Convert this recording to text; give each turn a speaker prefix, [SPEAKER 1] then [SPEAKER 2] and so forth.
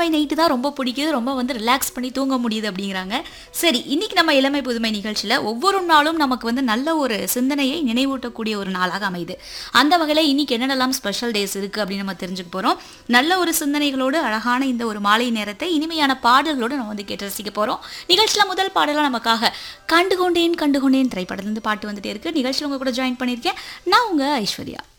[SPEAKER 1] Night தான் ரொம்ப பிடிக்குது, ரொம்ப வந்து ரிலாக்ஸ் பண்ணி தூங்க முடியுது அப்படிங்கிறாங்க. சரி, இன்னைக்கு நம்ம இளமை புதுமை நிகழ்ச்சியில் ஒவ்வொரு நாளும் நமக்கு வந்து நல்ல ஒரு சிந்தனையை நினைவூட்டக்கூடிய ஒரு நாளாக அமையுது. அந்த வகையில் இன்னைக்கு என்னென்னலாம் ஸ்பெஷல் டேஸ் இருக்குது அப்படின்னு நம்ம தெரிஞ்சுக்க போகிறோம். நல்ல ஒரு சிந்தனைகளோடு அழகான இந்த ஒரு மாலை நேரத்தை இனிமையான பாடல்களோடு நம்ம வந்து கேட்டு ரசிக்க போகிறோம். நிகழ்ச்சியில் முதல் பாடலாம் நமக்காக கண்டுகொண்டேன் கண்டுகொண்டேன் திரைப்படத்திலிருந்து பாட்டு வந்துட்டே இருக்கு. நிகழ்ச்சியில் உங்க கூட ஜாயின் பண்ணியிருக்கேன் நான் உங்க ஐஸ்வர்யா.